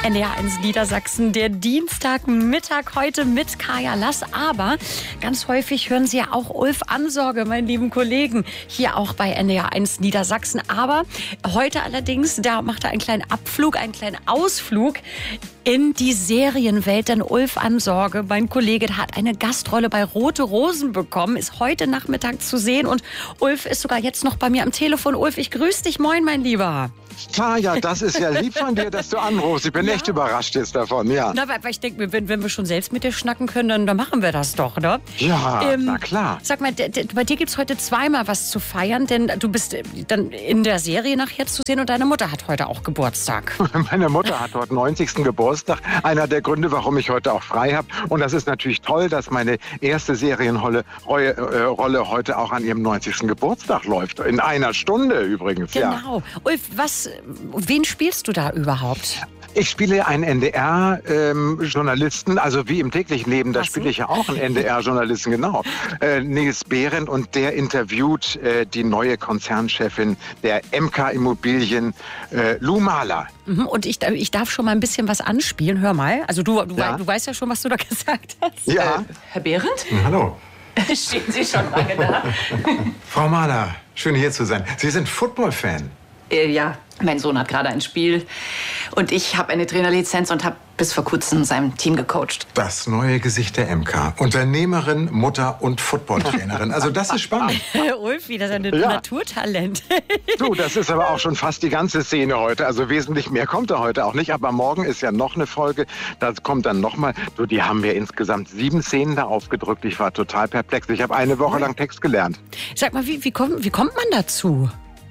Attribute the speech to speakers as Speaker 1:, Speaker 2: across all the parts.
Speaker 1: NDR1 Niedersachsen, der Dienstagmittag heute mit Kaya Lass. Aber ganz häufig hören Sie ja auch Ulf Ansorge, meinen lieben Kollegen, hier auch bei NDR1 Niedersachsen. Aber heute allerdings, da macht er einen kleinen Abflug, einen kleinen Ausflug in die Serienwelt. Denn Ulf Ansorge, mein Kollege, hat eine Gastrolle bei Rote Rosen bekommen, ist heute Nachmittag zu sehen. Und Ulf ist sogar jetzt noch bei mir am Telefon. Ulf, ich grüße dich. Moin, mein Lieber.
Speaker 2: Kaya, das ist ja lieb von dir, dass du anrufst. Ich bin echt überrascht jetzt davon, ja.
Speaker 1: Na, weil ich denke, wenn wir schon selbst mit dir schnacken können, dann machen wir das doch, ne?
Speaker 2: Ja, na klar.
Speaker 1: Sag mal, bei dir gibt es heute zweimal was zu feiern, denn du bist dann in der Serie nachher zu sehen und deine Mutter hat heute auch Geburtstag.
Speaker 2: Meine Mutter hat heute 90. Geburtstag. Einer der Gründe, warum ich heute auch frei habe. Und das ist natürlich toll, dass meine erste Serienrolle heute auch an ihrem 90. Geburtstag läuft. In einer Stunde übrigens, ja.
Speaker 1: Genau. Ulf, wen spielst du da überhaupt?
Speaker 2: Ich spiele einen NDR-Journalisten, also wie im täglichen Leben, da spiele ich ja auch einen NDR-Journalisten, genau. Nils Behrendt, und der interviewt die neue Konzernchefin der MK Immobilien, Lou Mahler.
Speaker 1: Und ich darf schon mal ein bisschen was anspielen, hör mal. Also du weißt ja schon, was du da gesagt hast.
Speaker 2: Ja.
Speaker 3: Herr Behrendt?
Speaker 4: Hallo.
Speaker 3: Stehen Sie schon lange da?
Speaker 4: Frau Mahler, schön hier zu sein. Sie sind Football-Fan.
Speaker 3: Ja, mein Sohn hat gerade ein Spiel und ich habe eine Trainerlizenz und habe bis vor kurzem sein Team gecoacht.
Speaker 4: Das neue Gesicht der MK. Unternehmerin, Mutter und Footballtrainerin. Also das ist spannend.
Speaker 1: Ulf, wieder sein Naturtalent.
Speaker 2: Du, das ist aber auch schon fast die ganze Szene heute. Also wesentlich mehr kommt da heute auch nicht. Aber morgen ist ja noch eine Folge. Da kommt dann nochmal. Du, die haben mir insgesamt 7 Szenen da aufgedrückt. Ich war total perplex. Ich habe eine Woche lang Text gelernt.
Speaker 1: Sag mal, wie kommt man dazu?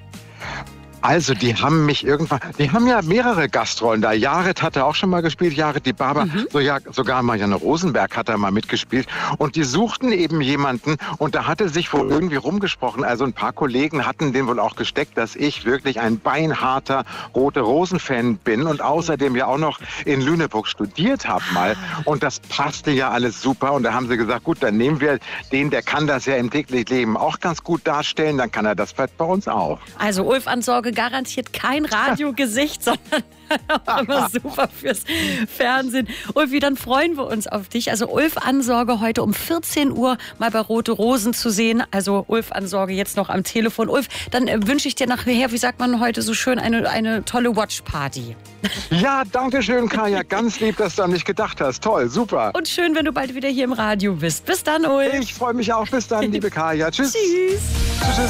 Speaker 2: Also, die haben ja mehrere Gastrollen da. Jared hat er auch schon mal gespielt, Jared die Barber. Sogar Marianne Rosenberg hat er mal mitgespielt. Und die suchten eben jemanden, und da hatte sich wohl irgendwie rumgesprochen. Also ein paar Kollegen hatten den wohl auch gesteckt, dass ich wirklich ein beinharter Rote Rosen-Fan bin und außerdem ja auch noch in Lüneburg studiert habe mal. Und das passte ja alles super. Und da haben sie gesagt, gut, dann nehmen wir den, der kann das ja im täglichen Leben auch ganz gut darstellen. Dann kann er das vielleicht bei uns auch.
Speaker 1: Also Ulf Ansorge garantiert kein Radiogesicht, sondern auch immer super fürs Fernsehen. Ulfi, dann freuen wir uns auf dich. Also Ulf Ansorge heute um 14 Uhr mal bei Rote Rosen zu sehen. Also Ulf Ansorge jetzt noch am Telefon. Ulf, dann wünsche ich dir nachher, wie sagt man heute so schön, eine tolle Watchparty.
Speaker 2: Ja, danke schön, Kaya. Ganz lieb, dass du an mich gedacht hast. Toll, super.
Speaker 1: Und schön, wenn du bald wieder hier im Radio bist. Bis dann, Ulf.
Speaker 2: Ich freue mich auch. Bis dann, liebe Kaya. Tschüss.
Speaker 1: Tschüss.
Speaker 2: Tschüss.